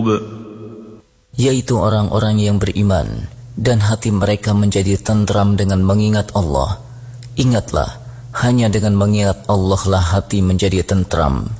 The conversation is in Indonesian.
yaitu orang-orang yang beriman dan hati mereka menjadi tentram dengan mengingat Allah. Ingatlah, hanya dengan mengingat Allah lah hati menjadi tentram.